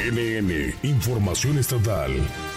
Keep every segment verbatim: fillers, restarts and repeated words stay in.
N N, Información Estatal.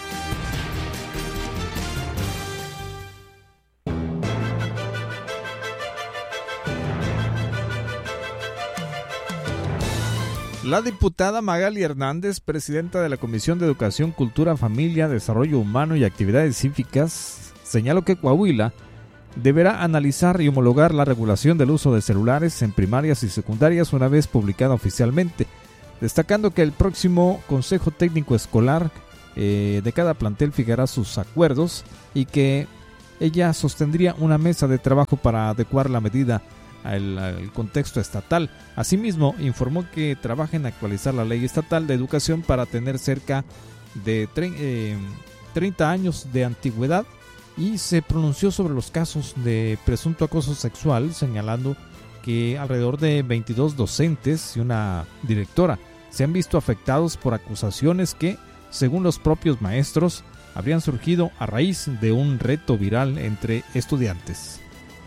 La diputada Magali Hernández, presidenta de la Comisión de Educación, Cultura, Familia, Desarrollo Humano y Actividades Cívicas, señaló que Coahuila deberá analizar y homologar la regulación del uso de celulares en primarias y secundarias una vez publicada oficialmente, destacando que el próximo Consejo Técnico Escolar eh, de cada plantel fijará sus acuerdos y que ella sostendría una mesa de trabajo para adecuar la medida al, al contexto estatal. Asimismo, informó que trabaja en actualizar la ley estatal de educación para tener cerca de treinta años de antigüedad, y se pronunció sobre los casos de presunto acoso sexual, señalando que alrededor de veintidós docentes y una directora se han visto afectados por acusaciones que, según los propios maestros, habrían surgido a raíz de un reto viral entre estudiantes.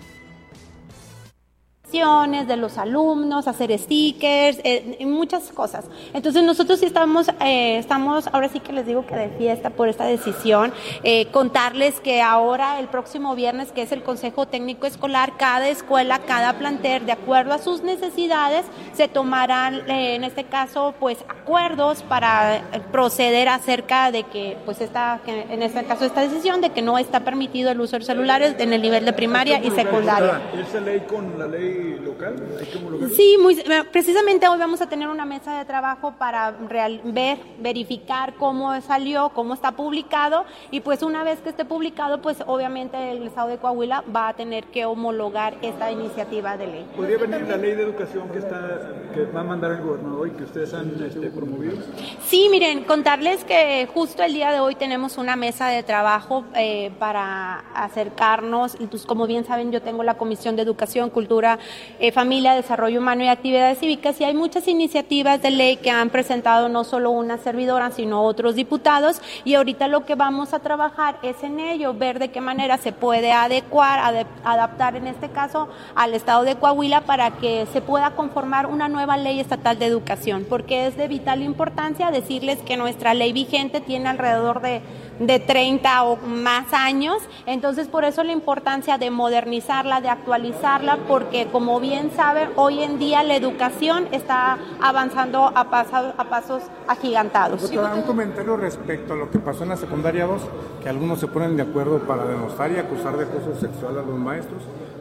De los alumnos, hacer stickers, eh, muchas cosas. Entonces nosotros sí estamos, eh, estamos, ahora sí que les digo que de fiesta por esta decisión. Eh, contarles que ahora el próximo viernes, que es el Consejo Técnico Escolar, cada escuela, cada plantel, de acuerdo a sus necesidades, se tomarán, eh, en este caso, pues acuerdos para proceder acerca de que, pues esta, que en este caso esta decisión de que no está permitido el uso de celulares en el nivel de primaria y secundaria. ¿Esa ley con la ley local? Sí, muy, precisamente hoy vamos a tener una mesa de trabajo para real, ver, verificar cómo salió, cómo está publicado, y pues una vez que esté publicado, pues obviamente el Estado de Coahuila va a tener que homologar esta iniciativa de ley. ¿Podría venir la ley de educación que está que va a mandar el gobernador y que ustedes han este, promovido? Sí, miren, contarles que justo el día de hoy tenemos una mesa de trabajo eh, para acercarnos, pues, como bien saben, yo tengo la Comisión de Educación, Cultura, Eh, familia, Desarrollo Humano y Actividades Cívicas, y hay muchas iniciativas de ley que han presentado no solo una servidora, sino otros diputados, y ahorita lo que vamos a trabajar es en ello, ver de qué manera se puede adecuar, adep- adaptar en este caso al Estado de Coahuila para que se pueda conformar una nueva ley estatal de educación, porque es de vital importancia decirles que nuestra ley vigente tiene alrededor de de treinta o más años, entonces por eso la importancia de modernizarla, de actualizarla, porque como bien saben, hoy en día la educación está avanzando a, paso, a pasos agigantados. Doctora, un comentario respecto a lo que pasó en la secundaria dos, que algunos se ponen de acuerdo para denostar y acusar de acoso sexual a los maestros,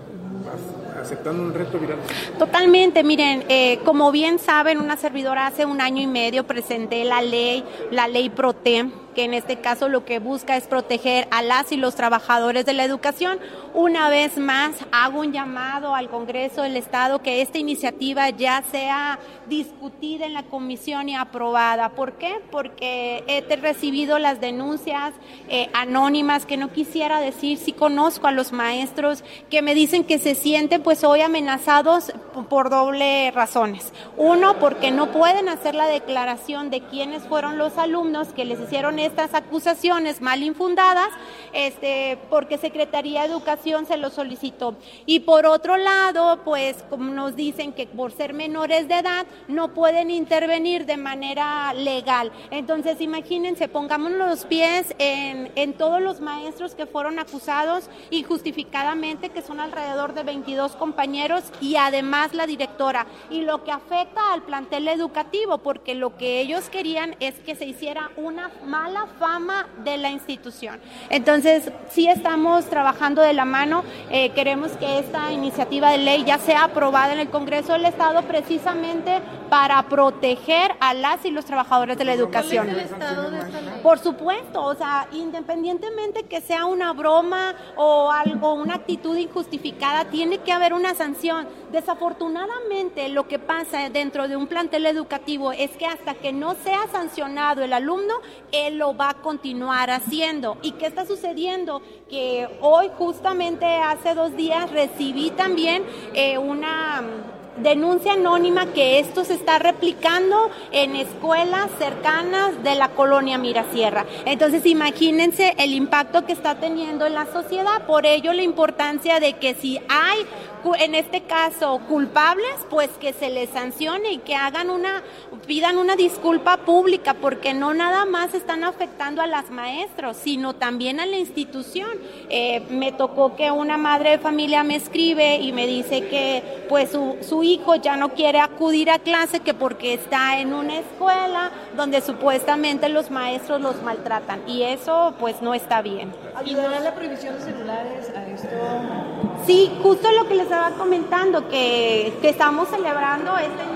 aceptando un reto viral. Totalmente, miren, eh, como bien saben, una servidora hace un año y medio presenté la ley, la ley PROTEM, que en este caso lo que busca es proteger a las y los trabajadores de la educación. Una vez más, hago un llamado al Congreso del Estado que esta iniciativa ya sea discutida en la comisión y aprobada. ¿Por qué? Porque he recibido las denuncias eh, anónimas, que no quisiera decir, si conozco a los maestros, que me dicen que se sienten pues hoy amenazados por doble razones. Uno, porque no pueden hacer la declaración de quiénes fueron los alumnos que les hicieron estas acusaciones mal infundadas, este, porque Secretaría de Educación se lo solicitó. Y por otro lado, pues como nos dicen que por ser menores de edad no pueden intervenir de manera legal. Entonces imagínense, pongamos los pies en, en todos los maestros que fueron acusados injustificadamente, que son alrededor de veintidós compañeros, y además la directora, y lo que afecta al plantel educativo, porque lo que ellos querían es que se hiciera una mala fama de la institución. Entonces, sí estamos trabajando de la mano, eh, queremos que esta iniciativa de ley ya sea aprobada en el Congreso del Estado precisamente para proteger a las y los trabajadores de la educación. ¿Cuál es el estado de esta ley? Por supuesto, o sea, independientemente que sea una broma o algo, una actitud injustificada, tiene que haber una sanción. Desafortunadamente, lo que pasa dentro de un plantel educativo es que hasta que no sea sancionado el alumno, él lo va a continuar haciendo. ¿Y qué está sucediendo? Que hoy, justamente hace dos días, recibí también eh, una... denuncia anónima que esto se está replicando en escuelas cercanas de la colonia Mirasierra. Entonces imagínense el impacto que está teniendo en la sociedad. Por ello la importancia de que si hay, en este caso, culpables, pues que se les sancione y que hagan una, pidan una disculpa pública, porque no nada más están afectando a las maestros, sino también a la institución. Eh, me tocó que una madre de familia me escribe y me dice que pues su, su hijo ya no quiere acudir a clase, que porque está en una escuela donde supuestamente los maestros los maltratan, y eso pues no está bien. ¿Ayudará la prohibición de celulares a esto? Sí, justo lo que les estaba comentando, que, que estamos celebrando esta